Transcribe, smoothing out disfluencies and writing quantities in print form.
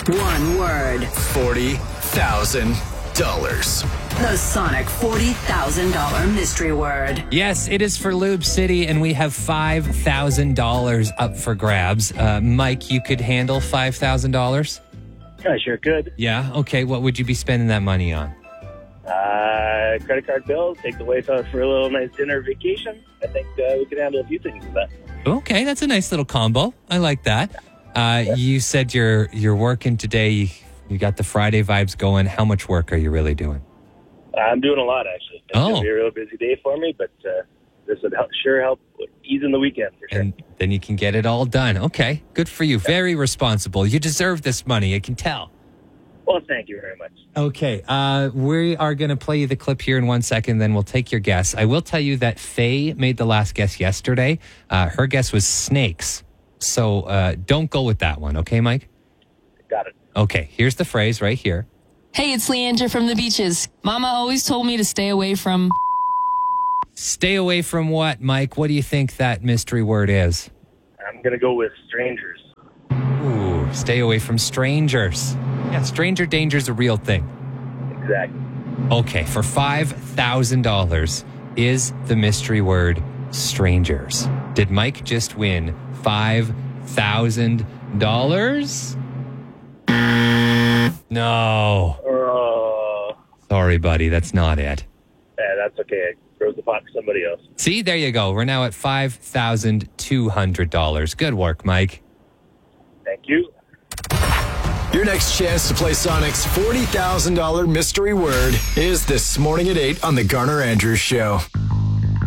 One word. $40,000. The Sonic $40,000 mystery word. Yes, it is for Lube City, and we have $5,000 up for grabs. Mike, you could handle $5,000? I sure could. Yeah? Okay, what would you be spending that money on? Credit card bill, take the wife out for a little nice dinner vacation. I think we can handle a few things with that. Okay, that's a nice little combo. I like that. You said you're working today. You got the Friday vibes going. How much work are you really doing? I'm doing a lot, actually. It's going to be a real busy day for me, but this would sure help ease in the weekend for sure. And then you can get it all done. Okay, good for you. Very responsible. You deserve this money, I can tell. Well, thank you very much. Okay, we are going to play you the clip here in 1 second, then we'll take your guess. I will tell you that Faye made the last guess yesterday. Her guess was snakes. So don't go with that one, okay, Mike? Got it. Okay, here's the phrase right here. Hey, it's Leandra from the beaches. Mama always told me to stay away from... Stay away from what, Mike? What do you think that mystery word is? I'm going to go with strangers. Ooh, stay away from strangers. Yeah, stranger danger is a real thing. Exactly. Okay, for $5,000 is the mystery word strangers. Did Mike just win $5,000? No. Sorry, buddy. That's not it. Yeah, that's okay. I froze the pot for somebody else. See, there you go. We're now at $5,200. Good work, Mike. Thank you. Your next chance to play Sonic's $40,000 mystery word is this morning at 8 on The Garner Andrews Show.